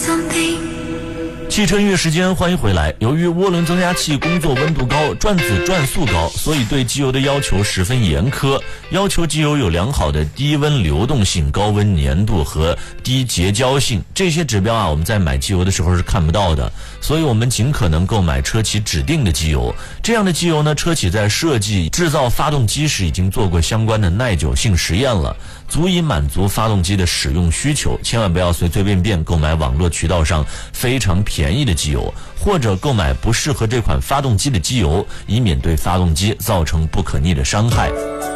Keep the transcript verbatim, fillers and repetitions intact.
汽车音乐时间，欢迎回来。由于涡轮增压器工作温度高，转子转速高，所以对机油的要求十分严苛，要求机油有良好的低温流动性、高温粘度和低结胶性。这些指标啊，我们在买机油的时候是看不到的，所以我们尽可能购买车企指定的机油。这样的机油呢，车企在设计、制造发动机时已经做过相关的耐久性实验了，足以满足发动机的使用需求。千万不要随随便便购买网络渠道上非常便宜的机油，或者购买不适合这款发动机的机油，以免对发动机造成不可逆的伤害。